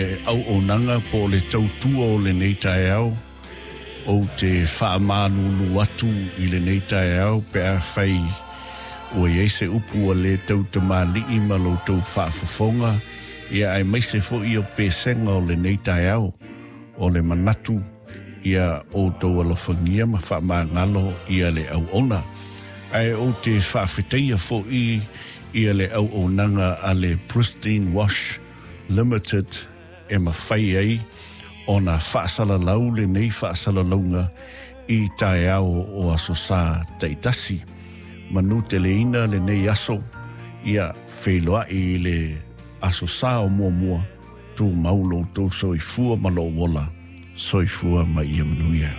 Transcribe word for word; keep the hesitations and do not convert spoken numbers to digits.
au o nanga po le tautua o le nei tae au, o te whaamānulu atu i le nei tae au, pe a whai o e se upu a le tautama li ima lo tau whaafafonga, ia ai maise fo i o pesenga o le nei tae au, o le manatu, ia o tau alofangia ma whaamangalo ia le au ona. Ai o te whaafeteia fo i ia le au o nanga a le Pristine Wash Limited e ma whai ai o na whaasala lau le nei whaasala launga i tae au o aso sā teitasi. Manu te leina le nei aso ia wheloa i le aso sā o mua mua tū maulo tō soifua malo wola soifua ma ia manuia.